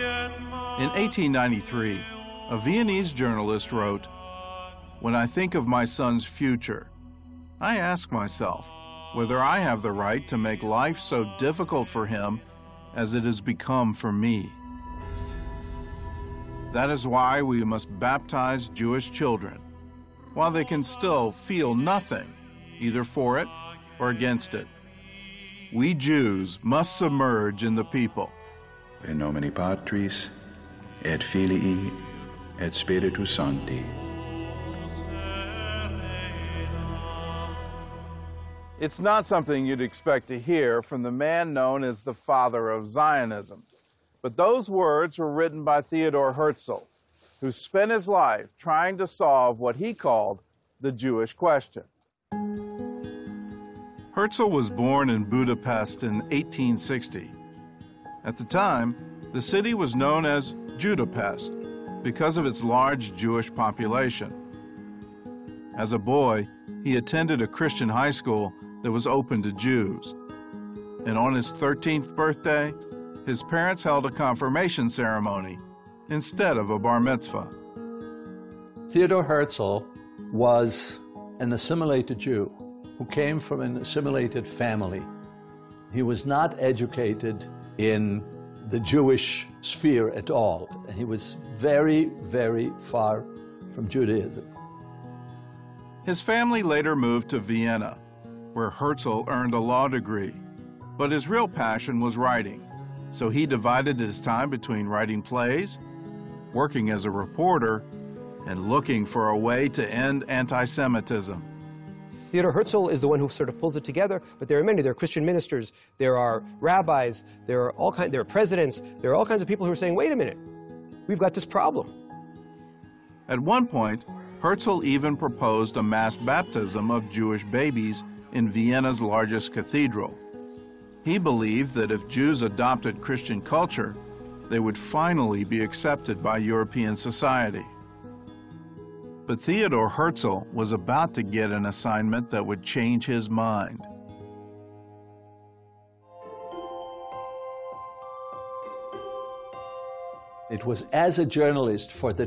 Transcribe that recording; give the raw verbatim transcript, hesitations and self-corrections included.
In eighteen ninety-three, a Viennese journalist wrote, "When I think of my son's future, I ask myself whether I have the right to make life so difficult for him as it has become for me. That is why we must baptize Jewish children, while they can still feel nothing, either for it or against it. We Jews must submerge in the people." In nomine Patris, et Filii, et Spiritus Sancti. It's not something you'd expect to hear from the man known as the father of Zionism. But those words were written by Theodor Herzl, who spent his life trying to solve what he called the Jewish question. Herzl was born in Budapest in eighteen sixty. At the time, the city was known as Judapest because of its large Jewish population. As a boy, he attended a Christian high school that was open to Jews. And on his thirteenth birthday, his parents held a confirmation ceremony instead of a bar mitzvah. Theodor Herzl was an assimilated Jew who came from an assimilated family. He was not educated in the Jewish sphere at all. He was very, very far from Judaism. His family later moved to Vienna, where Herzl earned a law degree. But his real passion was writing, so he divided his time between writing plays, working as a reporter, and looking for a way to end anti-Semitism. Theodor Herzl is the one who sort of pulls it together, but there are many. There are Christian ministers, there are rabbis, there are all kind, there are presidents, there are all kinds of people who are saying, wait a minute, we've got this problem. At one point, Herzl even proposed a mass baptism of Jewish babies in Vienna's largest cathedral. He believed that if Jews adopted Christian culture, they would finally be accepted by European society. But Theodor Herzl was about to get an assignment that would change his mind. It was as a journalist for the